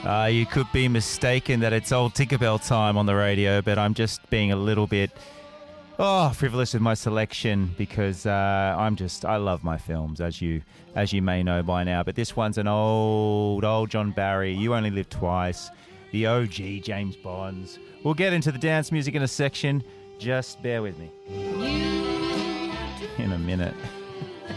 You could be mistaken that it's old Tinkerbell time on the radio, but I'm just being a little bit frivolous with my selection because I love my films, as you may know by now. But this one's an old John Barry, You Only Live Twice, the OG James Bonds. We'll get into the dance music in a section. Just bear with me. In a minute.